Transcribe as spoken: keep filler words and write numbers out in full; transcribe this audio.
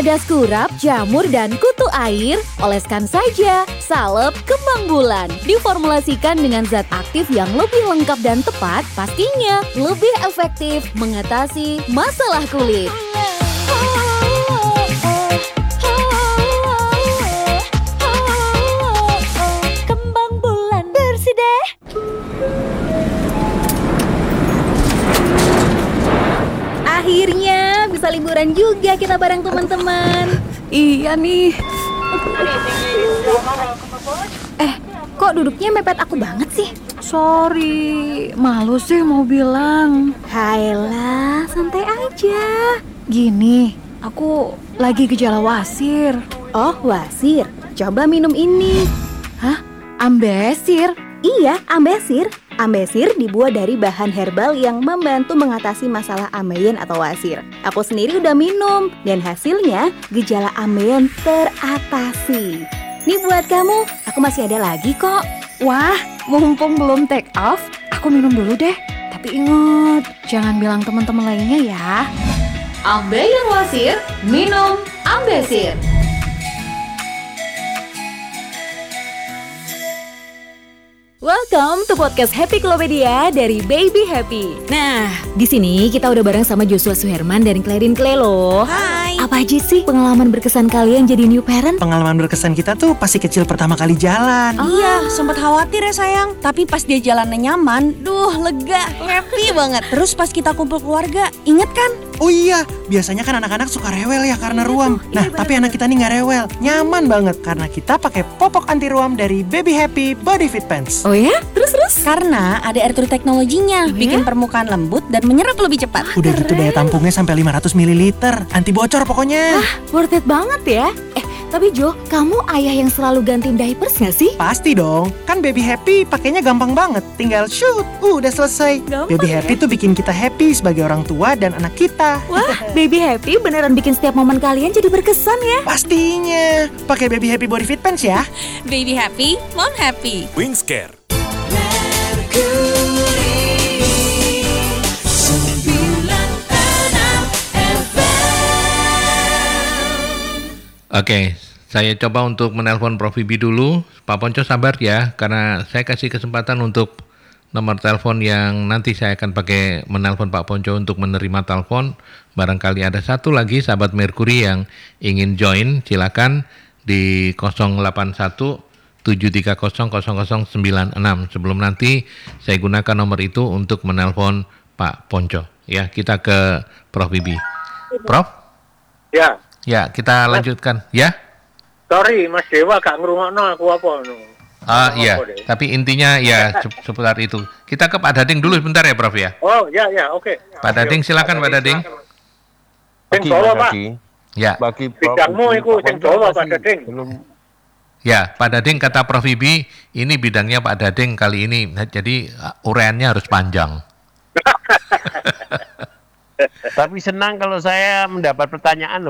Das Kurap, jamur, dan kutu air, oleskan saja salep kembang bulan. Diformulasikan dengan zat aktif yang lebih lengkap dan tepat, pastinya lebih efektif mengatasi masalah kulit. Kembang bulan bersih deh. Akhirnya bisa liburan juga kita bareng teman-teman. Iya nih. Eh, kok duduknya mepet aku banget sih? Sorry, malu sih mau bilang. Hayalah, santai aja. Gini, aku lagi gejala wasir. Oh, wasir. Coba minum ini. Hah? Ambesir? Iya, ambesir. Ambesir dibuat dari bahan herbal yang membantu mengatasi masalah ambeien atau wasir. Aku sendiri udah minum, dan hasilnya gejala ambeien teratasi. Nih buat kamu, aku masih ada lagi kok. Wah, mumpung belum take off, aku minum dulu deh. Tapi ingat, jangan bilang teman-teman lainnya ya. Ambeien wasir, minum ambesir. Welcome to podcast Happy Klopedia dari Baby Happy. Nah, di sini kita udah bareng sama Joshua Suherman dan Clarin Clay loh. Hai. Apa aja sih pengalaman berkesan kalian jadi new parent? Pengalaman berkesan kita tuh pasti kecil pertama kali jalan. Oh. Iya, sempat khawatir ya sayang. Tapi pas dia jalannya nyaman, duh lega, happy banget. Terus pas kita kumpul keluarga, inget kan? Oh iya, biasanya kan anak-anak suka rewel ya karena ruam. Nah, Iya, tapi anak kita nih nggak rewel, nyaman banget karena kita pakai popok anti ruam dari Baby Happy Body Fit Pants. Oh ya? Terus-terus? Karena ada air true teknologinya, Iya? bikin permukaan lembut dan menyerap lebih cepat. Udah gitu daya tampungnya sampai lima ratus mililiter, anti bocor pokoknya. Worth it banget ya. Eh, tapi Jo, kamu ayah yang selalu gantiin diapers gak sih? Pasti dong, kan Baby Happy pakainya gampang banget, tinggal shoot, uh, udah selesai. Gampang Baby ya? Happy tuh bikin kita happy sebagai orang tua dan anak kita. Wah, Baby Happy beneran bikin setiap momen kalian jadi berkesan ya. Pastinya, pakai Baby Happy Body Fit Pants ya. Baby happy, mom happy. Wingscare. Oke, saya coba untuk menelpon Prof Bibi dulu. Pak Ponco sabar ya, karena saya kasih kesempatan untuk nomor telepon yang nanti saya akan pakai menelpon Pak Ponco untuk menerima telepon. Barangkali ada satu lagi sahabat Mercury yang ingin join, silakan di nol delapan satu tujuh tiga nol nol nol nol sembilan enam. Sebelum nanti saya gunakan nomor itu untuk menelpon Pak Ponco. Ya, kita ke Prof Bibi. Prof? Ya, Ya, kita lanjutkan. Ya? sorry Mas Dewa gak ngrungokno aku apa no. Ah iya, Apa deh? tapi intinya ya se- seputar itu. Kita ke Pak Dading dulu sebentar ya, Prof ya. Oh, ya ya, oke. Pak Dading, silakan Pak Dading. Sing Jawa, Pak. Ya, Bagi Bidangmu iku sing Jawa, Pak Dading. Belum ya Pak Dading kata Prof Bibi, ini bidangnya Pak Dading kali ini. Nah, jadi uh, uraiannya harus panjang. tapi senang kalau saya mendapat pertanyaan loh.